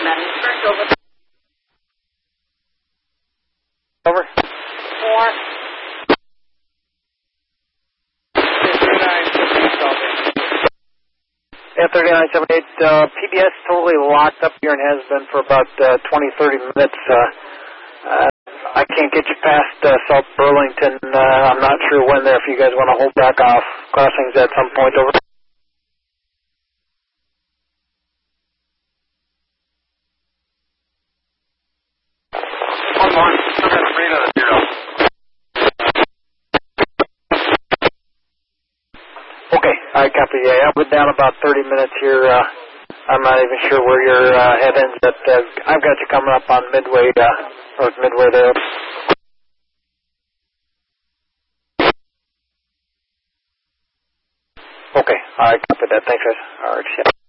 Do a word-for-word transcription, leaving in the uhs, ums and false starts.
Over. Over. Four. Yeah, thirty-nine seventy-eight. Uh, P B S totally locked up here and has been for about uh, twenty, thirty minutes. Uh, uh, I can't get you past uh, South Burlington. Uh, I'm not sure when there. If you guys want to hold back off crossings at some point. Over. One more. Still got three out of zero. Okay, I copy. Yeah, I'll be down about thirty minutes here. Uh, I'm not even sure where your uh, head ends, but uh, I've got you coming up on Midway, uh, or Midway there. Okay, I copy that. Thanks, guys. All right, yeah.